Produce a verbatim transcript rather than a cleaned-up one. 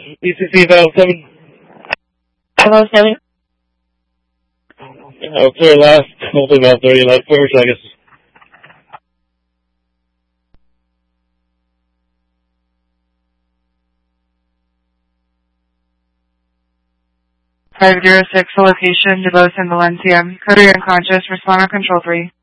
E C C valve seven. Hello, seven. Uh, clear last, multi valve thirty, last four seconds. five zero six, location, DeBose and Valencia. Code unconscious, respond on control three.